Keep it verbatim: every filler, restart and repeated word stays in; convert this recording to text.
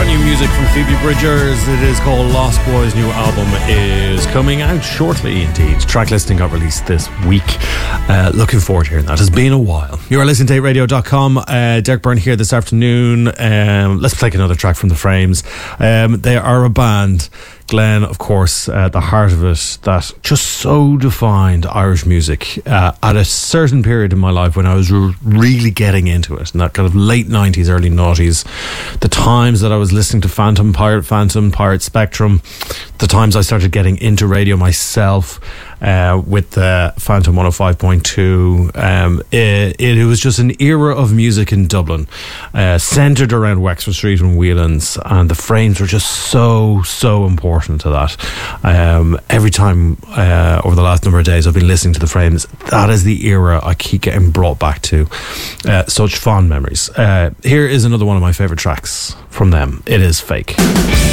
Brand new music from Phoebe Bridgers. It is called Lost Boys. New album is coming out shortly indeed. Track listing got released this week. Uh, looking forward to hearing that. It's been a while. You are listening to eight radio dot com. Uh, Derek Byrne here this afternoon. Um, let's play another track from the Frames. Um, they are a band. Glenn, of course, at uh, the heart of it, that just so defined Irish music uh, at a certain period in my life when I was re- really getting into it, in that kind of late nineties, early noughties, the times that I was listening to Phantom, Pirate Phantom, Pirate Spectrum, the times I started getting into radio myself uh, with uh, Phantom one oh five point two. Um, it, it was just an era of music in Dublin, uh, centred around Wexford Street and Whelan's, and the Frames were just so, so important to that. Um, every time uh, over the last number of days I've been listening to the Frames, that is the era I keep getting brought back to. Uh, such fond memories. Uh, here is another one of my favourite tracks from them. It is Fake.